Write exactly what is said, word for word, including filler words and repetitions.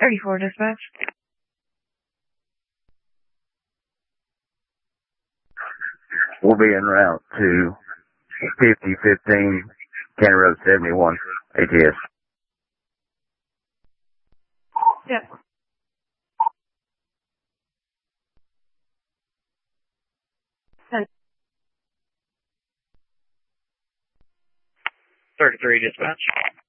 thirty-four dispatch. We'll be en route to fifty fifteen County Road seventy-one, A T S. Yep. ten. thirty-three dispatch.